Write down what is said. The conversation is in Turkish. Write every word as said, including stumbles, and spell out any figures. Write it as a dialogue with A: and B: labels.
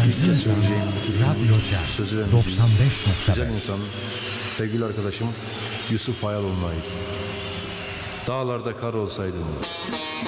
A: Erzincan
B: söyleyeceğim
A: Radyoca
B: sözü vermeyeceğim.
A: doksan beş nokta
B: Güzel
A: beş.
B: insan, sevgili arkadaşım Yusuf Hayaloğlu'na ait. Dağlarda kar olsaydım,